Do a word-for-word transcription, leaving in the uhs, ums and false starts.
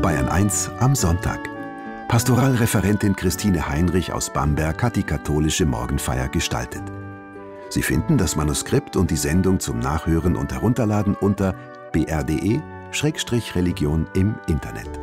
Bayern eins am Sonntag. Pastoralreferentin Christine Heinrich aus Bamberg hat die katholische Morgenfeier gestaltet. Sie finden das Manuskript und die Sendung zum Nachhören und Herunterladen unter b r punkt d e Schrägstrich Religion im Internet.